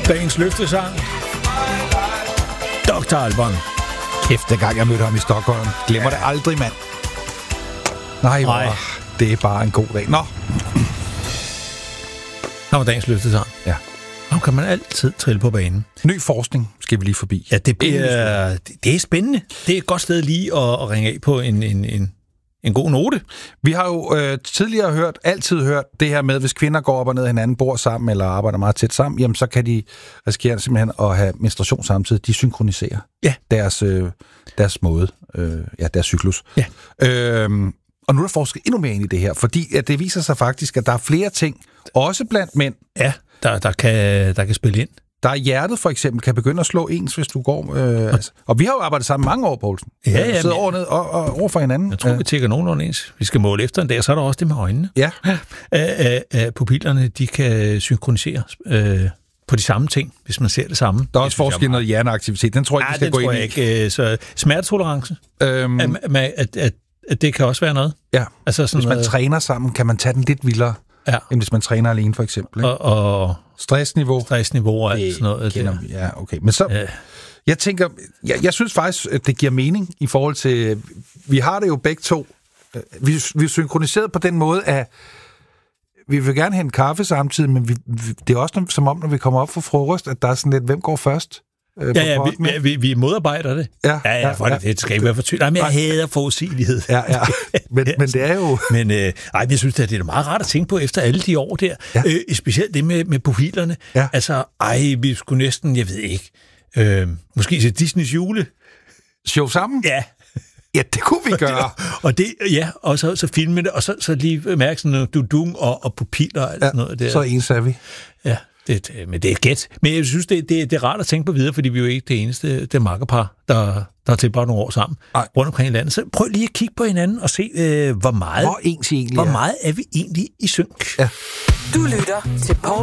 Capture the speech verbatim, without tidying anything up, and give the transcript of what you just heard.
Dagens løftesang. doktor Alban. Kæft, dengang jeg mødte ham i Stockholm. Glemmer ja. det aldrig, mand. Nej, Nej. hvor, det er bare en god dag. Nå. Der var dagens løftesang. Ja. Ham kan man altid trille på banen. Ny forskning skal vi lige forbi. Ja, det, bliver, det, det er spændende. Det er et godt sted lige at, at ringe af på en, en, en, en god note. Vi har jo øh, tidligere hørt, altid hørt det her med, hvis kvinder går op og ned af hinanden, bor sammen eller arbejder meget tæt sammen, jamen så kan de risikere simpelthen at have menstruation samtidig. De synkroniserer ja. deres, øh, deres måde, øh, ja, deres cyklus. Ja. Øhm, og nu er der forsket endnu mere ind i det her, fordi at det viser sig faktisk, at der er flere ting, også blandt mænd. Ja, der, der, kan, der kan spille ind. Der er hjertet for eksempel, kan begynde at slå ens, hvis du går... Øh, altså. Og vi har jo arbejdet sammen mange år, Poulsen. Ja, ja. Sidder over, ned og, og over for hinanden. Jeg tror, vi tækker nogenlunde ens. Vi skal måle efter en dag, så er der også det med øjnene. Ja. Æ, æ, pupillerne, de kan synkronisere øh, på de samme ting, hvis man ser det samme. Der er også forskel i noget hjerneaktivitet. Den tror jeg ikke, vi skal gå ind i. Ikke. Så smertetolerance, øhm, at, at, at, at det kan også være noget. Ja, altså sådan hvis man noget, træner sammen, kan man tage den lidt vildere, ja. end hvis man træner alene, for eksempel. Ikke? Og, og stressniveau. Stressniveau og alt sådan noget. Kender, ja, okay. Men så, ja. jeg tænker, jeg, jeg synes faktisk, at det giver mening i forhold til, vi har det jo begge to, vi, vi er synkroniseret på den måde, at vi vil gerne have en kaffe samtidig, men vi, vi, det er også som om, når vi kommer op for frokost, at der er sådan lidt, hvem går først? Øh, ja, ja, vi, vi, vi modarbejder det. Ja, ja, ja, for ja, det, det skal ikke være for tydeligt. Nej, men jeg hader forudsigelighed. Ja, ja. Men, men det er jo... Men øh, ej, jeg synes, det er meget rart at tænke på efter alle de år der. Ja. Øh, specielt det med, med pupillerne. Ja. Altså, ej, vi skulle næsten, jeg ved ikke, øh, måske til Disneys jule. Show sammen? Ja. Ja, det kunne vi gøre. og det, ja, og så, så filme det, og så, så lige mærke sådan noget dudung og, og pupiller og alt ja, sådan noget der. Så ens er vi. Ja. Det, men det er gæt. Men jeg synes, det, det, det er rart at tænke på videre, fordi vi er jo ikke det eneste det makkerpar, der, der har tilbragt nogle år sammen Ej. rundt omkring i landet. Så prøv lige at kigge på hinanden og se, øh, hvor meget, hvor, ens egentlig hvor meget er vi egentlig i synk. Ja. Du lytter til Poul